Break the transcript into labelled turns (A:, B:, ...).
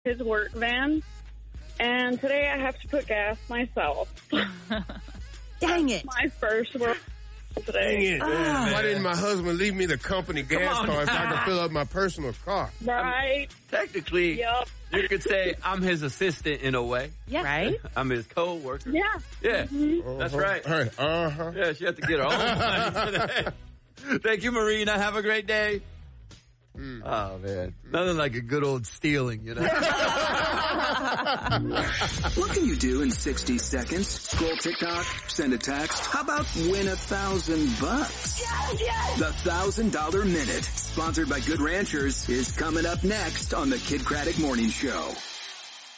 A: his work van, and today I have to put gas myself.
B: Dang it.
A: My first work today.
C: Dang it. Why didn't my husband leave me the company gas car so I could fill up my personal car?
A: Right.
D: Technically,
A: Yep.
D: you could say I'm his assistant in a way.
B: Yeah. Right?
D: I'm his co-worker.
A: Yeah.
D: Yeah, that's right.
C: Hey,
D: Yeah, she had to get her own money today. Thank you, Marina. Have a great day. Oh, man. Nothing like a good old stealing, you know?
E: What can you do in 60 seconds? Scroll TikTok, send a text. How about win $1,000? Yes! The $1,000 Minute, sponsored by Good Ranchers, is coming up next on the Kid Craddock Morning Show.